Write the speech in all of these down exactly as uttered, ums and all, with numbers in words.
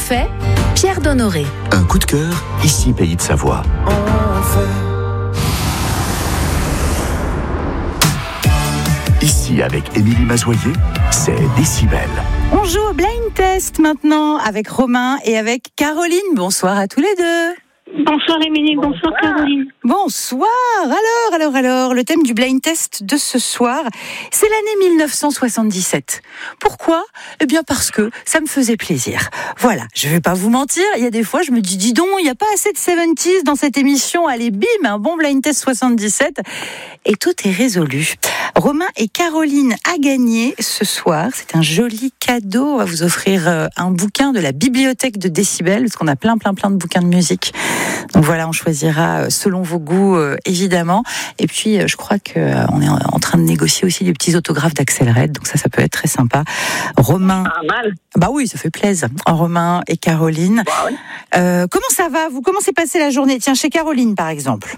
fait Pierre Donnoré. Un coup de cœur, ici Pays de Savoie. On fait. Ici, avec Émilie Mazoyer, c'est Décibel. On joue au blind test maintenant avec Romain et avec Caroline. Bonsoir à tous les deux. Bonsoir Émilie, bonsoir Caroline. Bonsoir. Alors, alors, alors, le thème du blind test de ce soir, c'est l'année mille neuf cent soixante-dix-sept. Pourquoi ? Eh bien parce que ça me faisait plaisir. Voilà, je vais pas vous mentir, il y a des fois je me dis, dis donc, il n'y a pas assez de soixante-dix dans cette émission. Allez, bim, un bon blind test soixante-dix-sept. Et tout est résolu. Romain et Caroline a gagné ce soir. C'est un joli cadeau. On va vous offrir un bouquin de la bibliothèque de Décibel, parce qu'on a plein, plein, plein de bouquins de musique. Donc voilà, on choisira selon vos goûts, euh, évidemment. Et puis, euh, je crois qu'on euh, est en train de négocier aussi des petits autographes d'Axel Red. Donc ça, ça peut être très sympa. Romain. Pas mal. Bah oui, ça fait plaisir. Romain et Caroline. Bah oui. Euh, comment ça va ? Vous, comment s'est passée la journée ? Tiens, chez Caroline, par exemple.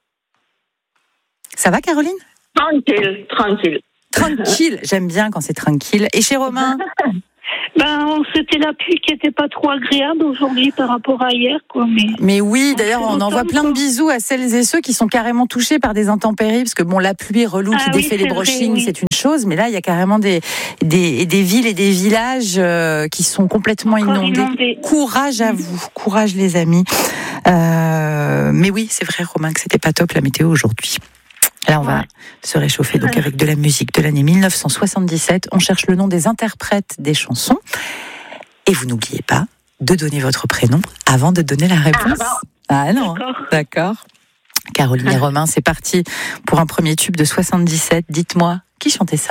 Ça va, Caroline ? Tranquille, tranquille. Tranquille. J'aime bien quand c'est tranquille. Et chez Romain ? Ben, c'était la pluie qui était pas trop agréable aujourd'hui par rapport à hier, quoi. Mais, Mais oui, d'ailleurs, on c'est envoie automne, plein de quoi. bisous à celles et ceux qui sont carrément touchés par des intempéries, parce que bon, la pluie relou qui Ah oui, défait les c'est vrai, brochings, oui. c'est une chose, mais là, il y a carrément des, des, des villes et des villages euh, qui sont complètement Encore inondés. inondés. Courage à vous, courage les amis. Euh, mais oui, c'est vrai, Romain, que c'était pas top la météo aujourd'hui. Là, on va Ouais. se réchauffer donc avec de la musique de l'année mille neuf cent soixante-dix-sept. On cherche le nom des interprètes des chansons. Et vous n'oubliez pas de donner votre prénom avant de donner la réponse. Ah non, D'accord. d'accord. Caroline et Romain, c'est parti pour un premier tube de soixante-dix-sept. Dites-moi, qui chantait ça ?